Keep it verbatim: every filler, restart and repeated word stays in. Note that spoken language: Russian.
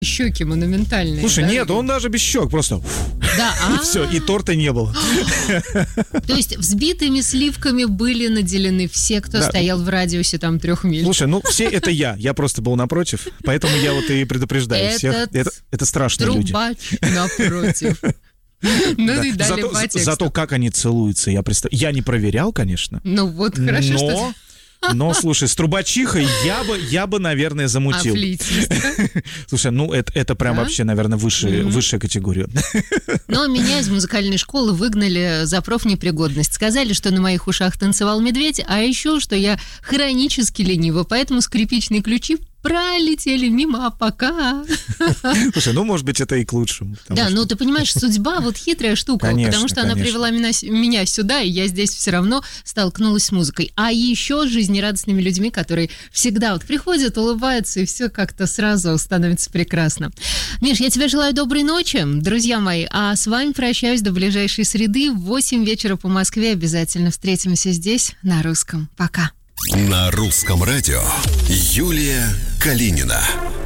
Щеки монументальные. Слушай, да? нет, он даже без щек, просто... Да, и все, и торта не было. То есть взбитыми сливками были наделены все, кто Да. стоял в радиусе там трех миль. Слушай, ну все это я, я просто был напротив, поэтому я вот и предупреждаю всех. Этот Это, это страшные люди. Трубач напротив. Ну Да. и далее Зато, по тексту. зато как они целуются, я представляю. Я не проверял, конечно. Ну вот, хорошо, но, что... но, слушай, с трубачихой я бы, я бы, наверное, А замутил. флейтистка? Слушай, ну это, это прям Да? вообще, наверное, высшая, высшая категория. Но меня из музыкальной школы выгнали за профнепригодность. Сказали, что на моих ушах танцевал медведь, а еще, что я хронически ленива, поэтому скрипичные ключи пролетели мимо, а пока. Слушай, ну, может быть, это и к лучшему. Да, что... ну ты понимаешь, судьба вот хитрая штука, Конечно, потому что она конечно. привела меня, меня сюда, и я здесь все равно столкнулась с музыкой. А еще с жизнерадостными людьми, которые всегда вот приходят, улыбаются, и все как-то сразу становится прекрасно. Миш, я тебе желаю доброй ночи, друзья мои, а с вами прощаюсь до ближайшей среды в восемь вечера по Москве. Обязательно встретимся здесь на русском. Пока. На русском радио Юлия Калинина.